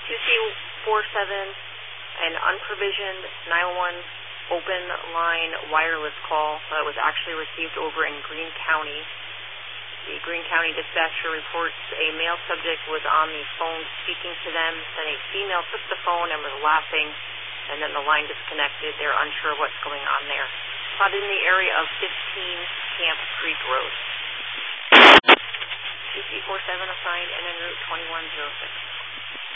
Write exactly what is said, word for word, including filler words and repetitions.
two C four seven, an unprovisioned nine one one open line wireless call that was actually received over in Greene County. The Greene County dispatcher reports a male subject was on the phone speaking to them. Then a female took the phone and was laughing, and then the line disconnected. They're unsure what's going on there. Caught in the area of fifteen Camp Creek Road. two C four seven assigned and en route twenty-one oh six.